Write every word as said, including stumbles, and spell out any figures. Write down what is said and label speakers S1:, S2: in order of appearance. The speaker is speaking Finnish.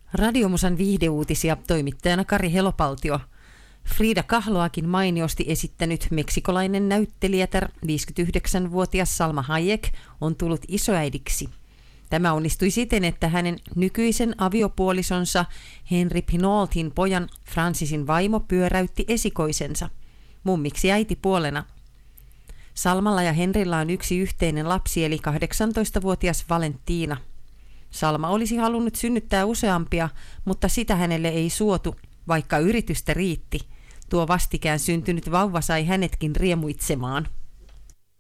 S1: Radiomusan viihdeuutisia toimittajana Kari Helopaltio. Frida Kahloakin mainiosti esittänyt meksikolainen näyttelijätär viisikymmentäyhdeksänvuotias Salma Hayek on tullut isoäidiksi. Tämä onnistui siten, että hänen nykyisen aviopuolisonsa Henry Pinaultin pojan Francisin vaimo pyöräytti esikoisensa, mummiksi äitipuolena. Salmalla ja Henrillä on yksi yhteinen lapsi eli kahdeksantoistavuotias Valentina. Salma olisi halunnut synnyttää useampia, mutta sitä hänelle ei suotu, vaikka yritystä riitti. Tuo vastikään syntynyt vauva sai hänetkin riemuitsemaan.